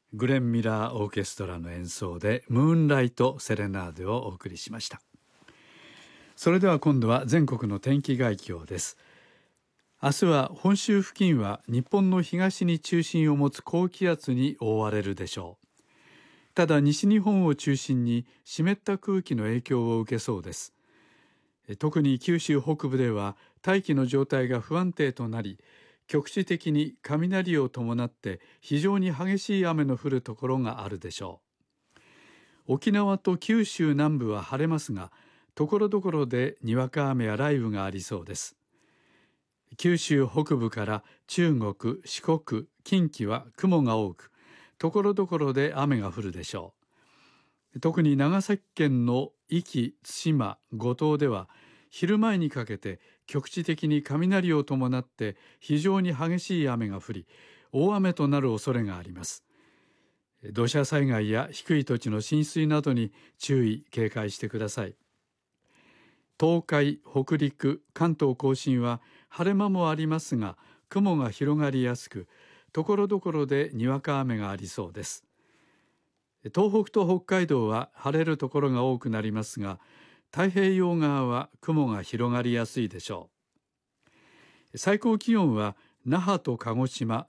グレン・ミラーオーケストラの演奏でムーンライト・セレナーデをお送りしました。それでは今度は全国の天気概況です。明日は本州付近は日本の東に中心を持つ高気圧に覆われるでしょう。ただ西日本を中心に湿った空気の影響を受けそうです。特に九州北部では大気の状態が不安定となり、局地的に雷を伴って非常に激しい雨の降るところがあるでしょう。沖縄と九州南部は晴れますが、ところどころでにわか雨や雷雨がありそうです。九州北部から中国、四国、近畿は雲が多く、ところどころで雨が降るでしょう。特に長崎県の壱岐、対馬、五島では昼前にかけて局地的に雷を伴って非常に激しい雨が降り、大雨となる恐れがあります。土砂災害や低い土地の浸水などに注意・警戒してください。東海、北陸、関東甲信は晴れ間もありますが、雲が広がりやすく、ところどころでにわか雨がありそうです。東北と北海道は晴れるところが多くなりますが、太平洋側は雲が広がりやすいでしょう。最高気温は那覇と鹿児島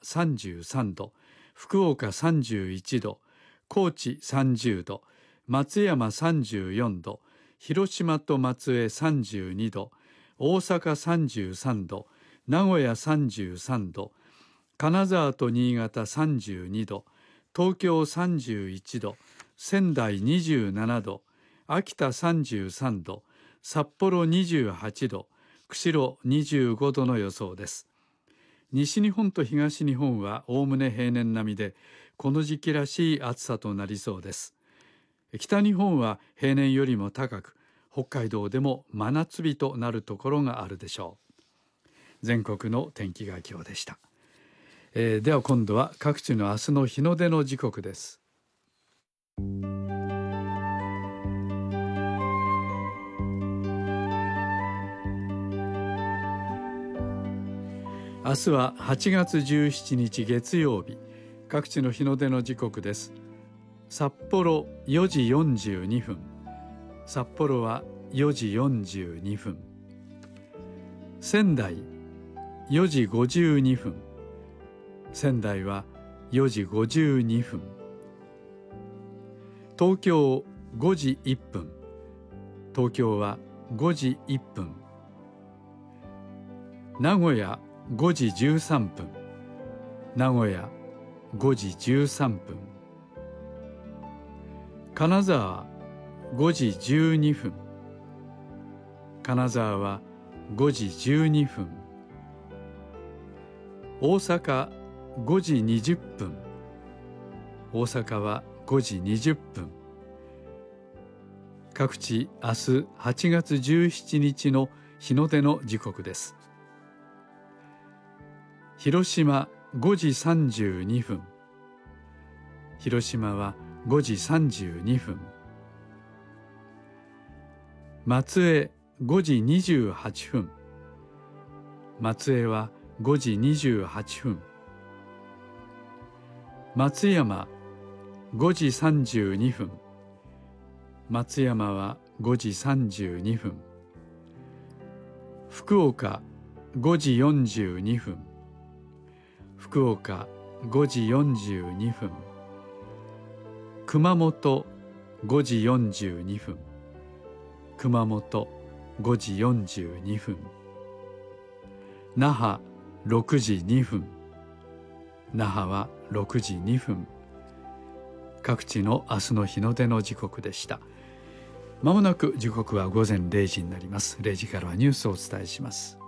33度、福岡31度、高知30度、松山34度、広島と松江32度、大阪33度、名古屋33度、金沢と新潟32度、東京31度、仙台27度、秋田33度、札幌28度、釧路25度の予想です。西日本と東日本はおおむね平年並みで、この時期らしい暑さとなりそうです。北日本は平年よりも高く、北海道でも真夏日となるところがあるでしょう。全国の天気概況でした。では今度は各地の明日の日の出の時刻です。明日は8月17日月曜日、各地の日の出の時刻です。札幌4時42分、札幌は4時42分、仙台4時52分、仙台は4時52分、東京5時1分、東京は5時1分、名古屋5時13分、名古屋5時13分、金沢5時12分、金沢は5時12分、大阪5時20分、大阪は5時20分。各地明日8月17日の日の出の時刻です。広島5時32分、広島は5時32分、松江5時28分、松江は5時28分、松山5時32分、松山は5時32分、福岡5時42分、福岡5時42分、熊本5時42分、熊本5時42分、那覇6時2分、那覇は6時2分。各地の明日の日の出の時刻でした。まもなく時刻は午前0時になります。0時からはニュースをお伝えします。